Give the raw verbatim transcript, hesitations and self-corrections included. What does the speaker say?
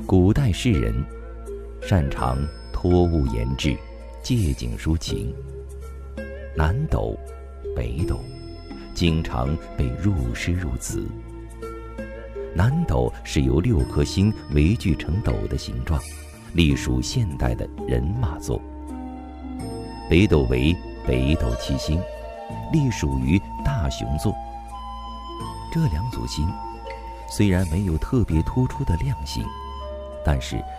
古代诗人，擅长托物言志，借景抒情。南斗、北斗经常被入诗入词。南斗是由六颗星围聚成斗的形状，隶属现代的人马座。北斗为北斗七星，隶属于大熊座。这两组星虽然没有特别突出的亮星，但是